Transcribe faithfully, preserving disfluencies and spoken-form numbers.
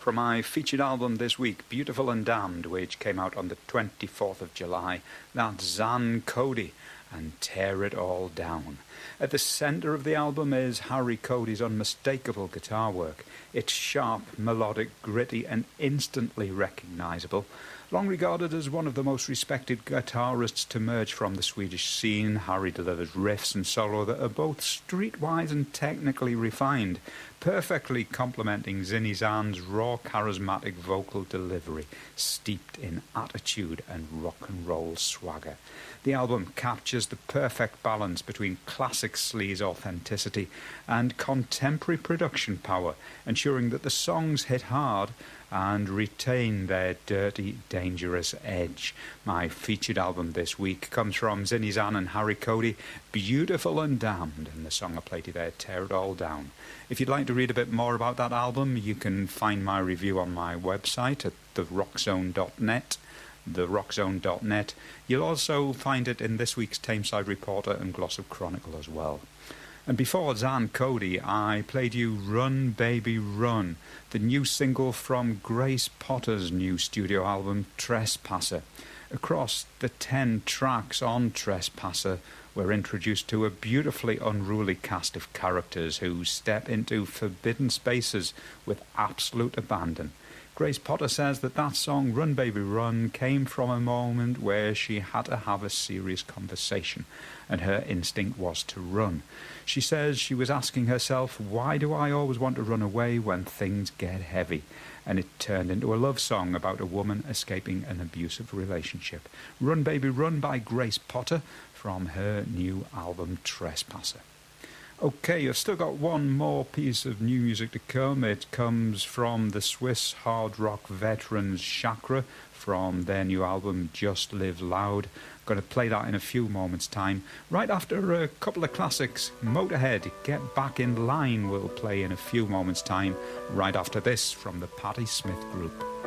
from my featured album this week, Beautiful and Damned, which came out on the twenty-fourth of July. That's Zan Cody and Tear It All Down. At the centre of the album is Harry Cody's unmistakable guitar work. It's sharp, melodic, gritty and instantly recognisable. Long regarded as one of the most respected guitarists to emerge from the Swedish scene, Harry delivers riffs and solo that are both streetwise and technically refined, perfectly complementing Zinny Zan's raw, charismatic vocal delivery, steeped in attitude and rock and roll swagger. The album captures the perfect balance between classic sleaze authenticity and contemporary production power, ensuring that the songs hit hard and retain their dirty, dangerous edge. My featured album this week comes from Zinny Zan and Harry Cody, Beautiful and Damned, and the song I played you there, Tear It All Down. If you'd like to read a bit more about that album, you can find my review on my website at the rock zone dot net. the rock zone dot net. You'll also find it in this week's Tameside Reporter and Glossop Chronicle as well. And before Zan Cody, I played you Run Baby Run, the new single from Grace Potter's new studio album Trespasser. Across the ten tracks on Trespasser, we're introduced to a beautifully unruly cast of characters who step into forbidden spaces with absolute abandon. Grace Potter says that that song, Run Baby Run, came from a moment where she had to have a serious conversation, and her instinct was to run. She says she was asking herself, why do I always want to run away when things get heavy? And it turned into a love song about a woman escaping an abusive relationship. Run Baby Run by Grace Potter from her new album Trespasser. Okay, I've still got one more piece of new music to come. It comes from the Swiss hard rock veterans Chakra from their new album Just Live Loud. I'm going to play that in a few moments' time. Right after a couple of classics, Motorhead, Get Back in Line will play in a few moments' time. Right after this from the Patti Smith Group.